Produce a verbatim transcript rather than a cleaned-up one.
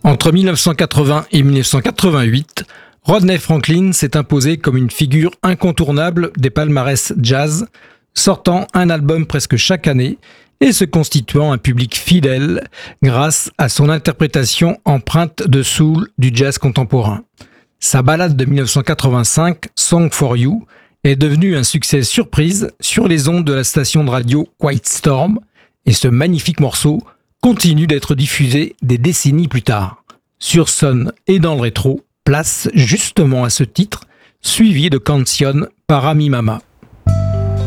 Entre dix-neuf cent quatre-vingts et dix-neuf cent quatre-vingt-huit, Rodney Franklin s'est imposé comme une figure incontournable des palmarès jazz, sortant un album presque chaque année et se constituant un public fidèle grâce à son interprétation empreinte de soul du jazz contemporain. Sa ballade de dix-neuf cent quatre-vingt-cinq, Song for You, est devenue un succès surprise sur les ondes de la station de radio Quiet Storm, et ce magnifique morceau continue d'être diffusé des décennies plus tard. Sur Sun et dans le rétro, place justement à ce titre, suivi de Canción para mi mamá.